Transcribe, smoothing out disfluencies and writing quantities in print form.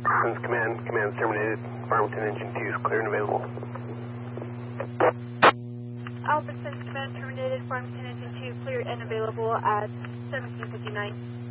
Since command's terminated. Farmington engine 2 is clear and available. Alpha since command terminated. Farmington engine 2 clear and available at 1759.